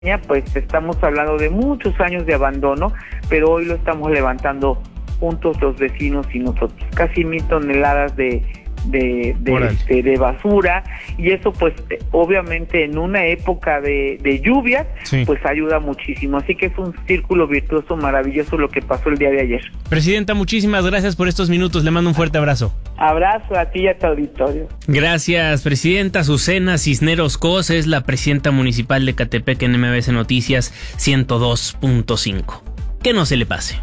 pues estamos hablando de muchos años de abandono, pero hoy lo estamos levantando juntos los vecinos y nosotros. Casi 1,000 toneladas de basura, y eso pues obviamente en una época de lluvia, sí, pues ayuda muchísimo. Así que es un círculo virtuoso maravilloso lo que pasó el día de ayer. Presidenta, muchísimas gracias por estos minutos. Le mando un fuerte abrazo. Abrazo a ti y a tu auditorio. Gracias, Presidenta. Azucena Cisneros Cos es la presidenta municipal de Ecatepec en MBS Noticias 102.5. Que no se le pase.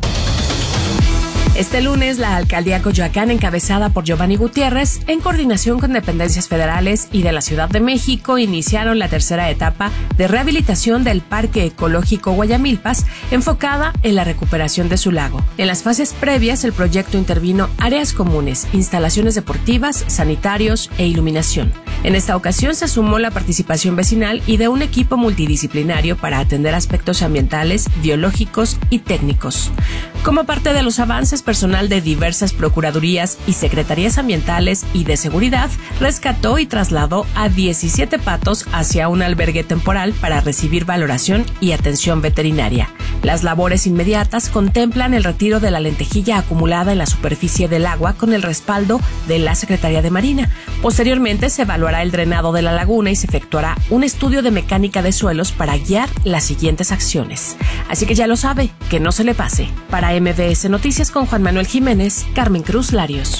Este lunes, la alcaldía Coyoacán, encabezada por Giovanni Gutiérrez, en coordinación con dependencias federales y de la Ciudad de México, iniciaron la tercera etapa de rehabilitación del Parque Ecológico Guayamilpas, enfocada en la recuperación de su lago. En las fases previas, el proyecto intervino áreas comunes, instalaciones deportivas, sanitarios e iluminación. En esta ocasión se sumó la participación vecinal y de un equipo multidisciplinario para atender aspectos ambientales, biológicos y técnicos. Como parte de los avances, personal de diversas procuradurías y secretarías ambientales y de seguridad rescató y trasladó a 17 patos hacia un albergue temporal para recibir valoración y atención veterinaria. Las labores inmediatas contemplan el retiro de la lentejilla acumulada en la superficie del agua con el respaldo de la Secretaría de Marina. Posteriormente se evaluará el drenado de la laguna y se efectuará un estudio de mecánica de suelos para guiar las siguientes acciones. Así que ya lo sabe, que no se le pase. Para MBS Noticias con Juan Manuel Jiménez, Carmen Cruz Larios.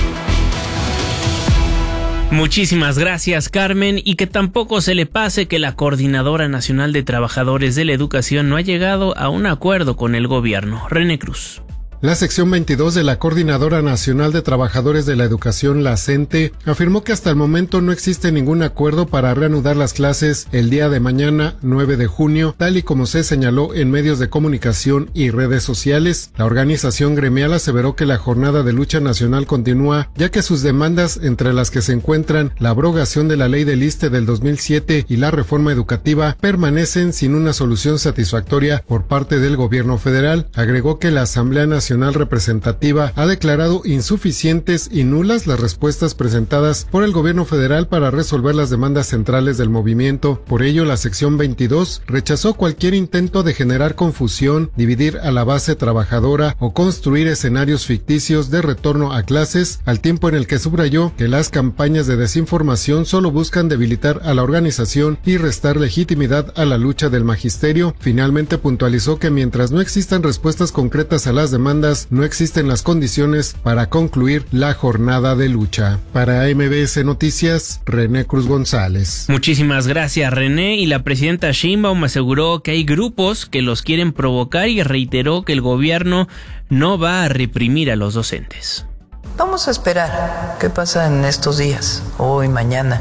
Muchísimas gracias, Carmen, y que tampoco se le pase que la Coordinadora Nacional de Trabajadores de la Educación no ha llegado a un acuerdo con el gobierno. René Cruz. La sección 22 de la Coordinadora Nacional de Trabajadores de la Educación, la CENTE, afirmó que hasta el momento no existe ningún acuerdo para reanudar las clases el día de mañana, 9 de junio, tal y como se señaló en medios de comunicación y redes sociales. La organización gremial aseveró que la jornada de lucha nacional continúa, ya que sus demandas, entre las que se encuentran la abrogación de la ley del ISSSTE del 2007 y la reforma educativa, permanecen sin una solución satisfactoria por parte del gobierno federal. Agregó que la Asamblea Nacional Representativa ha declarado insuficientes y nulas las respuestas presentadas por el gobierno federal para resolver las demandas centrales del movimiento. Por ello, la sección 22 rechazó cualquier intento de generar confusión, dividir a la base trabajadora o construir escenarios ficticios de retorno a clases, al tiempo en el que subrayó que las campañas de desinformación solo buscan debilitar a la organización y restar legitimidad a la lucha del magisterio. Finalmente puntualizó que mientras no existan respuestas concretas a las demandas, no existen las condiciones para concluir la jornada de lucha. Para MBS Noticias, René Cruz González. Muchísimas gracias, René. Y la presidenta Sheinbaum aseguró que hay grupos que los quieren provocar y reiteró que el gobierno no va a reprimir a los docentes. Vamos a esperar qué pasa en estos días, hoy, mañana.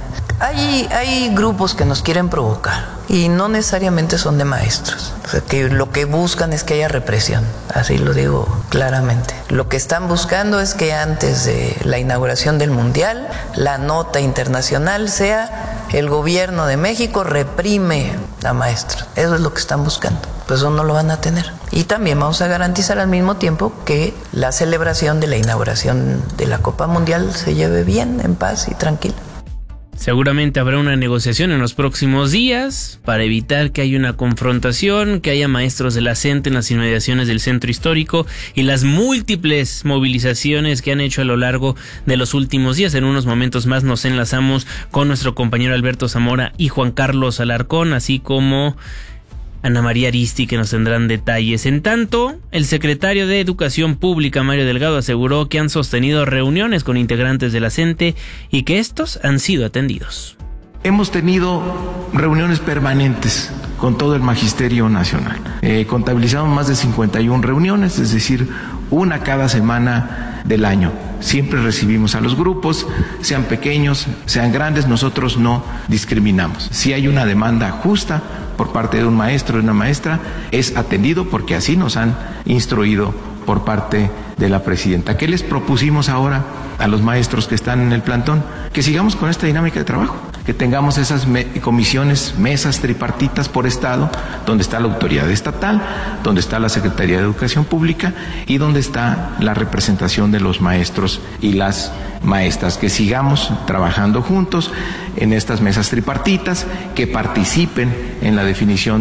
Hay grupos que nos quieren provocar y no necesariamente son de maestros. O sea, que lo que buscan es que haya represión, así lo digo claramente. Lo que están buscando es que antes de la inauguración del Mundial, la nota internacional sea el gobierno de México reprime a maestros. Eso es lo que están buscando. Pues eso no lo van a tener. Y también vamos a garantizar al mismo tiempo que la celebración de la inauguración de la Copa Mundial se lleve bien, en paz y tranquila. Seguramente habrá una negociación en los próximos días para evitar que haya una confrontación, que haya maestros de la CENTE en las inmediaciones del centro histórico y las múltiples movilizaciones que han hecho a lo largo de los últimos días. En unos momentos más nos enlazamos con nuestro compañero Alberto Zamora y Juan Carlos Alarcón, así como Ana María Aristi, que nos tendrán detalles. En tanto, el secretario de Educación Pública, Mario Delgado, aseguró que han sostenido reuniones con integrantes de la CENTE y que estos han sido atendidos. Hemos tenido reuniones permanentes con todo el Magisterio Nacional. Contabilizamos más de 51 reuniones, es decir, una cada semana del año. Siempre recibimos a los grupos, sean pequeños, sean grandes, nosotros no discriminamos. Si hay una demanda justa por parte de un maestro o de una maestra, es atendido porque así nos han instruido por parte de la presidenta. ¿Qué les propusimos ahora a los maestros que están en el plantón? Que sigamos con esta dinámica de trabajo. que tengamos esas comisiones, mesas tripartitas por estado, donde está la autoridad estatal, donde está la Secretaría de Educación Pública y donde está la representación de los maestros y las maestras, que sigamos trabajando juntos en estas mesas tripartitas, que participen en la definición